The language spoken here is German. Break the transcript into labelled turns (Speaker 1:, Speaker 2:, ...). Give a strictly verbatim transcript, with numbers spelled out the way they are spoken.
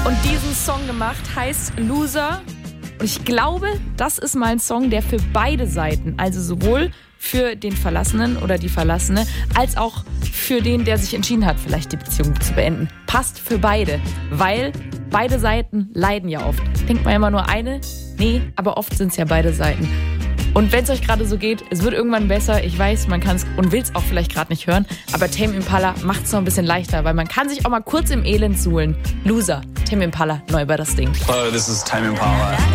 Speaker 1: Und diesen Song gemacht heißt Loser. Und ich glaube, das ist mal ein Song, der für beide Seiten, also sowohl für den Verlassenen oder die Verlassene, als auch für den, der sich entschieden hat, vielleicht die Beziehung zu beenden, passt für beide. Weil beide Seiten leiden ja oft. Denkt man immer nur eine? Nee, aber oft sind es ja beide Seiten. Und wenn es euch gerade so geht, es wird irgendwann besser. Ich weiß, man kann es und will es auch vielleicht gerade nicht hören. Aber Tame Impala macht es noch ein bisschen leichter, weil man kann sich auch mal kurz im Elend suhlen. Loser, Tame Impala, neu bei das Ding.
Speaker 2: Hello, this is Tame Impala.